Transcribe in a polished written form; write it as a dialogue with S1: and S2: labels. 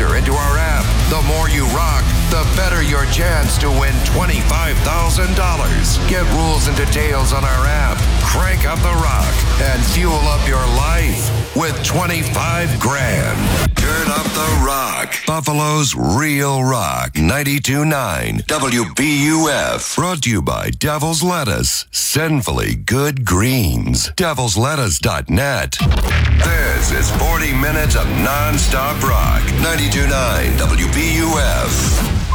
S1: enter into our app. The more you rock, the better your chance to win $25,000. Get rules and details on our app. Crank up the rock and fuel up your life with 25 grand. Turn up the rock. Buffalo's Real Rock 92.9 WBUF. Brought to you by Devil's Lettuce. Sinfully good greens. Devil'sLettuce.net. This is 40 minutes of non-stop rock. 92.9 WBUF.